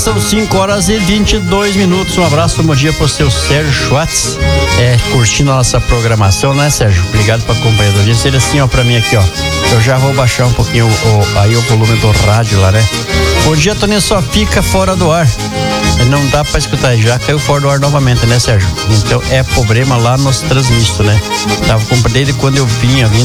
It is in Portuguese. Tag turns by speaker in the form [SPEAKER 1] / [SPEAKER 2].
[SPEAKER 1] são 5h22. Um abraço, bom dia pro seu Sérgio Schwartz, curtindo a nossa programação, né, Sérgio? Obrigado pela companhia. Disse ele assim, ó, pra mim aqui, ó. Eu já vou baixar um pouquinho o volume do rádio lá, né? Bom dia, Toninho, só fica fora do ar. Não dá pra escutar, já caiu fora do ar novamente, né, Sérgio? Então é problema lá nos transmissos, né? Tava com dele quando eu vinha